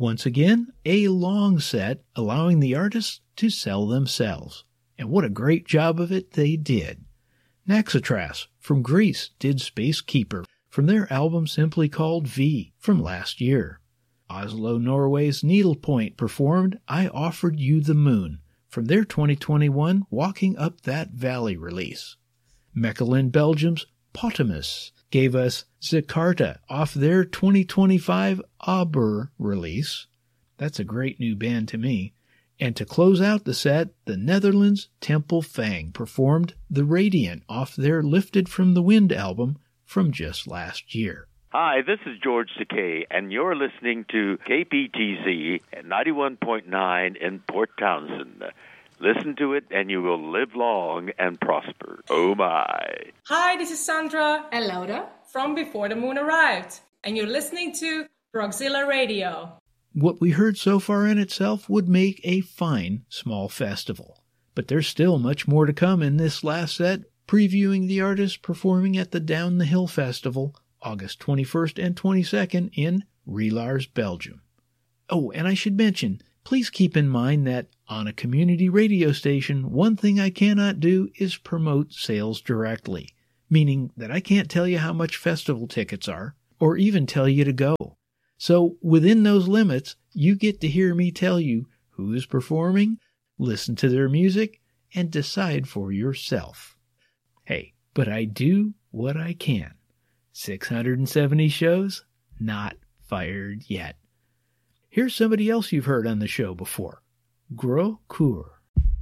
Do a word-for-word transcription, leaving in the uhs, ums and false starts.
Once again, a long set allowing the artists to sell themselves. And what a great job of it they did. Naxatras from Greece did Space Keeper from their album simply called V from last year. Oslo, Norway's Needlepoint performed I Offered You the Moon from their twenty twenty-one Walking Up That Valley release. Mechelen, Belgium's Potamus gave us Zikarta off their twenty twenty-five Aber release. That's a great new band to me. And to close out the set, the Netherlands' Temple Fang performed The Radiant off their Lifted from the Wind album from just last year. Hi, this is George Takei, and you're listening to K P T Z at ninety-one point nine in Port Townsend. Listen to it and you will live long and prosper. Oh my. Hi, this is Sandra and Laura from Before the Moon Arrived, and you're listening to Rockzilla Radio. What we heard so far in itself would make a fine small festival. But there's still much more to come in this last set, previewing the artists performing at the Down the Hill Festival, August twenty-first and twenty-second in Relars, Belgium. Oh, and I should mention, please keep in mind that on a community radio station, one thing I cannot do is promote sales directly, meaning that I can't tell you how much festival tickets are, or even tell you to go. So within those limits, you get to hear me tell you who is performing, listen to their music, and decide for yourself. Hey, but I do what I can. six hundred seventy shows, not fired yet. Here's somebody else you've heard on the show before. Gros Coeur.